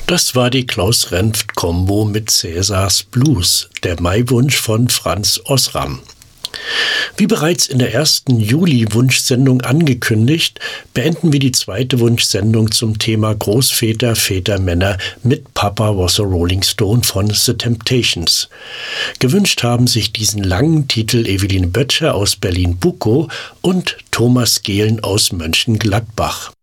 Das war die Klaus-Renft-Kombo mit Cäsars Blues, der Maiwunsch von Franz Osram. Wie bereits in der ersten Juli-Wunschsendung angekündigt, beenden wir die zweite Wunschsendung zum Thema Großväter, Väter, Männer mit Papa Was a Rolling Stone von The Temptations. Gewünscht haben sich diesen langen Titel Eveline Böttcher aus Berlin-Bukow und Thomas Gehlen aus Mönchengladbach.